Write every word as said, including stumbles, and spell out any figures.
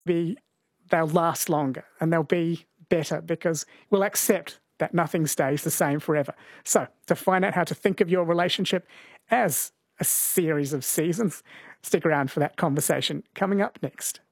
be they'll last longer and they'll be better because we'll accept that nothing stays the same forever. So to find out how to think of your relationship as a series of seasons, stick around for that conversation coming up next.